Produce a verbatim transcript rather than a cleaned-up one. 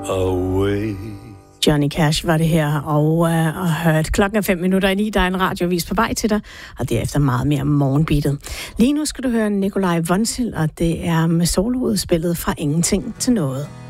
away. Johnny Cash var det her, og, uh, og hørt klokken er fem minutter i ni, der er en radiovis på vej til dig, og derefter meget mere morgenbeatet. Lige nu skal du høre Nikolaj Vonsild, og det er med soloudspillet Fra Ingenting til Noget.